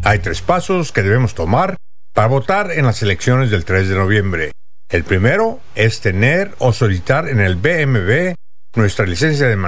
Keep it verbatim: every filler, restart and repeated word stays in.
Hay tres pasos que debemos tomar para votar en las elecciones del tres de noviembre. El primero es tener o solicitar en el B M V nuestra licencia de